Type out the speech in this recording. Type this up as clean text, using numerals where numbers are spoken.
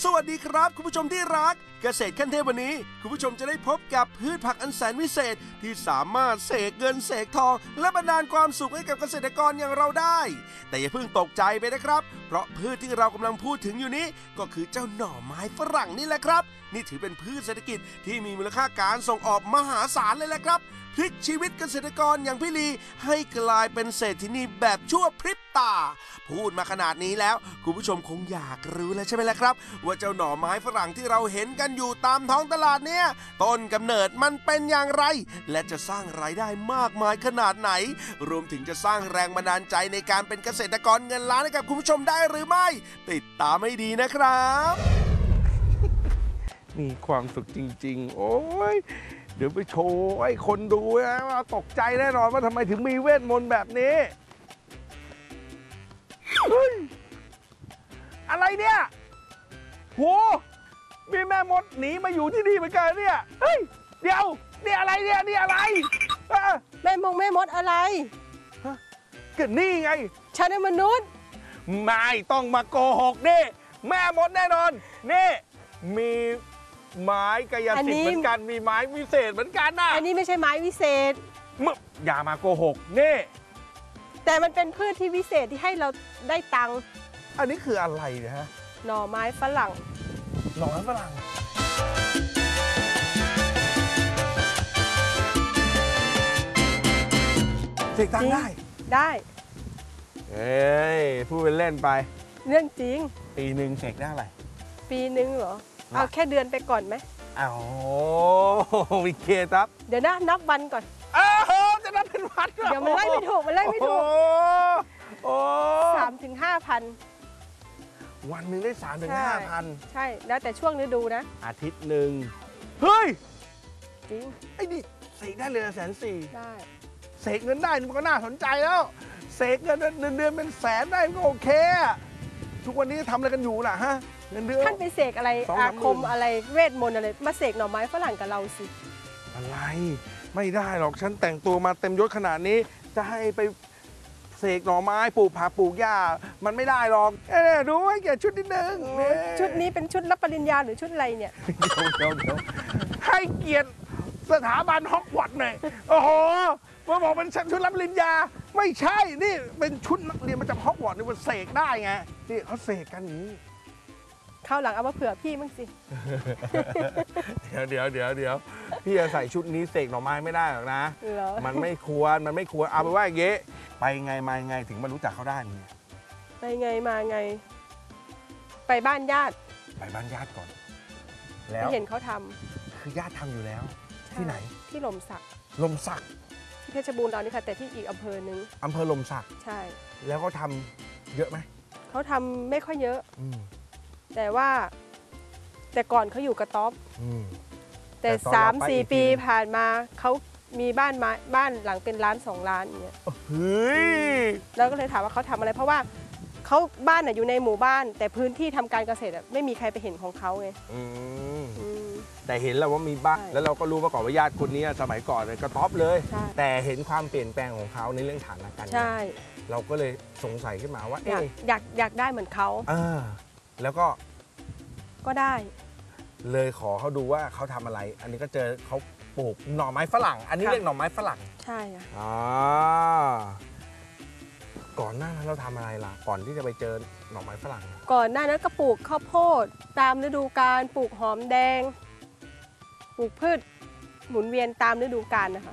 สวัสดีครับคุณผู้ชมที่รักเกษตรขั้นเทพวันนี้คุณผู้ชมจะได้พบกับพืชผักอันแสนวิเศษที่สามารถเสกเงินเสกทองและบันดาลความสุขให้กับเกษตรกรอย่างเราได้แต่อย่าเพิ่งตกใจไปนะครับเพราะพืชที่เรากำลังพูดถึงอยู่นี้ก็คือเจ้าหน่อไม้ฝรั่งนี่แหละครับนี่ถือเป็นพืชเศรษฐกิจที่มีมูลค่าการส่งออกมหาศาลเลยแหละครับพลิกชีวิตเกษตรกรอย่างพี่ลีให้กลายเป็นเศรษฐินีแบบชั่วพริบตาพูดมาขนาดนี้แล้วคุณผู้ชมคงอยากรู้แล้วใช่ไหมล่ะครับว่าเจ้าหน่อไม้ฝรั่งที่เราเห็นกันอยู่ตามท้องตลาดเนี่ยต้นกำเนิดมันเป็นอย่างไรและจะสร้างรายได้มากมายขนาดไหนรวมถึงจะสร้างแรงบันดาลใจในการเป็นเกษตรกรเงินล้านให้กับคุณผู้ชมได้หรือไม่ติดตามให้ดีนะครับมีความสุขจริงๆโอ้ยเดี๋ยวไปโชว์ให้คนดูนะว่าตกใจแน่นอนว่าทำไมถึงมีเวทมนต์แบบนี้เฮ้ยอะไรเนี่ยโหมีแม่มดหนีมาอยู่ที่นี่เหมือนกันเนี่ยเฮ้ยเดี๋ยวนี่อะไรเนี่ยนี่อะไรแม่มดอะไรก็นี่ไงฉันเป็นมนุษย์ไม่ต้องมาโกหกนี่แม่มดแน่นอนนี่มีไม้กายสิทธิ์เหมือนกันมีไม้วิเศษเหมือนกันนะอันนี้ไม่ใช่ไม้วิเศษอย่ามาโกหกนี่แต่มันเป็นพืชที่วิเศษที่ให้เราได้ตังค์อันนี้คืออะไรนะฮะหน่อไม้ฝรั่งหน่อไม้ฝรั่งเสกตังค์ได้เฮ้ยพูดเป็นเล่นไปเรื่องจริงปีหนึ่งเสกได้อะไรปีหนึ่งเหรอเอาแค่เดือนไปก่อนไหมอ้าววิเคครับเดี๋ยวนะนับวันก่อนจะนับเป็นวันเดี๋ยวมันไล่ไม่ถูก3,000-5,000 วันหนึ่งได้3,000-5,000 ใช่แล้วแต่ช่วงฤดูนะอาทิตย์หนึ่งเฮ้ยจริงไอ้นี่เสกได้เลย140,000 ได้เสกเงินได้มันก็น่าสนใจแล้วเสกเงินเดือนเป็นแสนได้ก็โอเคทุกวันนี้ทำอะไรกันอยู่ล่ะฮะเงินเดือนท่านไปเสกอะไรอาคมอะไรเวทมนต์อะไรมาเสกหน่อไม้ฝรั่งกับเราสิอะไรไม่ได้หรอกฉันแต่งตัวมาเต็มยศขนาดนี้จะให้ไปเสกหน่อไม้ปลูกผักปลูกหญ้ามันไม่ได้หรอกดูให้แกชุดนิดนึงชุดนี้เป็นชุดรับปริญญาหรือชุดอะไรเนี่ยเดี๋ยวให้เกียรติสถาบันฮอกวอตส์หน่อยโอ้โหมาบอกเป็นชุดรับปริญญาไม่ใช่นี่เป็นชุดนักเรียนมาจากฮอกวอตส์นี่มันเสกได้ไงนี่เขาเสกกันอย่างนี้คราวหลังเอามาเผื่อพี่มั้งสิเดี๋ยวพี่จะใส่ชุดนี้เสกหน่อไม้ไม่ได้หรอกนะมันไม่ควรเอาไปว่าอย่างเงี้ยไปไงมาไงถึงมารู้จักเขาได้เนี่ยไปไงมาไงไปบ้านญาติก่อนแล้วเห็นเขาทำคือญาติทำอยู่แล้วที่ไหนที่ลมสักที่เพชรบูรณ์เรานี่ค่ะแต่ที่อีกอำเภอนึงอำเภอลมสักใช่แล้วเขาทำเยอะไหมเขาทำไม่ค่อยเยอะแต่ว่าแต่ก่อนเขาอยู่กระต๊อบแต่3-4 ปีผ่านมาเขามีบ้านหลังเป็น1-2 ล้านอย่างเงี้ยแล้วก็เลยถามว่าเขาทำอะไรเพราะว่าเขาบ้านอยู่ในหมู่บ้านแต่พื้นที่ทำการเกษตรไม่มีใครไปเห็นของเขาไงแต่เห็นแล้วว่ามีบ้านแล้วเราก็รู้มาก่อนว่าญาติคนนี้สมัยก่อนกระต๊อบเลยแต่เห็นความเปลี่ยนแปลงของเขาในเรื่องฐานะการเงินเราก็เลยสงสัยขึ้นมาว่าอยากได้เหมือนเขาแล้วก็ได้เลยขอเขาดูว่าเขาทำอะไรอันนี้ก็เจอเขาปลูกหน่อไม้ฝรั่งอันนี้เรียกหน่อไม้ฝรั่งใช่ก่อนหน้านั้นเราทำอะไรล่ะก่อนที่จะไปเจอหน่อไม้ฝรั่งก่อนหน้านั้นก็ปลูกข้าวโพดตามฤดูกาลปลูกหอมแดงปลูกพืชหมุนเวียนตามฤดูกาลนะคะ